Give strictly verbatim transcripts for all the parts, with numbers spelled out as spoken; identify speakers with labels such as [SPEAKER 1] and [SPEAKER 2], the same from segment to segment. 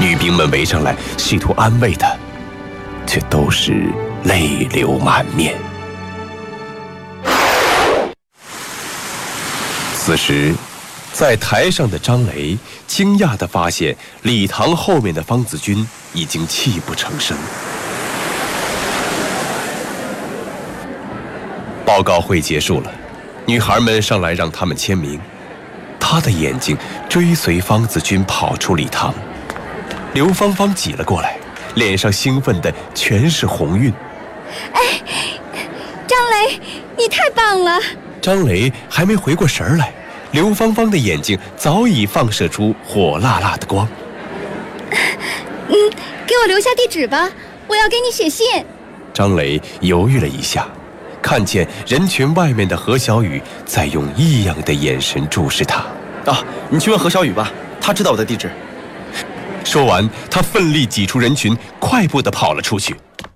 [SPEAKER 1] 女兵们围上来，试图安慰他，却都是泪流满面。此时，在台上的张雷惊讶地发现，礼堂后面的方子军已经泣不成声。报告会结束了，女孩们上来让他们签名。他的眼睛追随方子军跑出礼堂，刘芳芳挤了过来，脸上兴奋的全是红晕。
[SPEAKER 2] 哎，张雷，你太棒了！
[SPEAKER 1] 张雷还没回过神来，刘芳芳的眼睛早已放射出火辣辣的光。
[SPEAKER 2] 嗯，给我留下地址吧，我要给你写信。
[SPEAKER 1] 张雷犹豫了一下，看见人群外面的何小雨在用异样的眼神注视他。
[SPEAKER 3] 啊，你去问何小雨吧，他知道我的地址。
[SPEAKER 1] 说完，他奋力挤出人群，快步地跑了出去。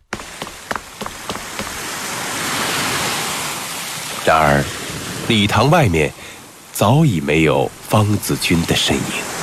[SPEAKER 1] 然而，礼堂外面早已没有方子军的身影。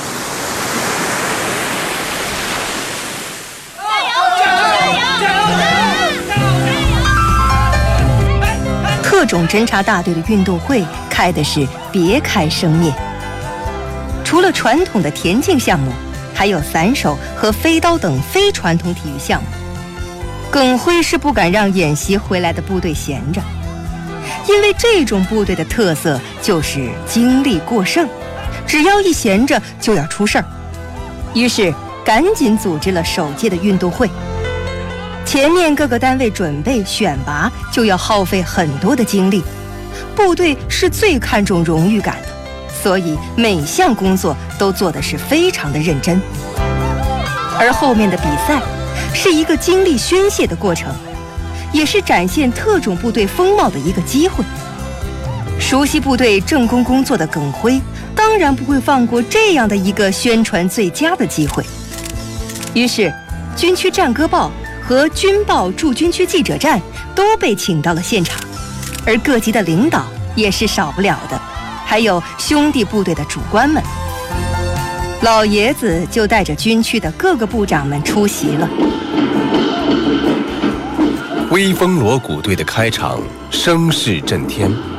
[SPEAKER 4] 特种侦察大队的运动会开的是别开生面。除了传统的田径项目，还有散手和飞刀等非传统体育项目。耿辉是不敢让演习回来的部队闲着，因为这种部队的特色就是精力过剩，只要一闲着就要出事儿。于是赶紧组织了首届的运动会。前面各个单位准备选拔就要耗费很多的精力，部队是最看重荣誉感的，所以每项工作都做的是非常的认真。而后面的比赛是一个精力宣泄的过程，也是展现特种部队风貌的一个机会。熟悉部队政工工作的耿辉当然不会放过这样的一个宣传最佳的机会。于是军区战歌报和军报驻军区记者站都被请到了现场，而各级的领导也是少不了的，还有兄弟部队的主官们。老爷子就带着军区的各个部长们出席了。
[SPEAKER 1] 威风锣鼓队的开场声势震天，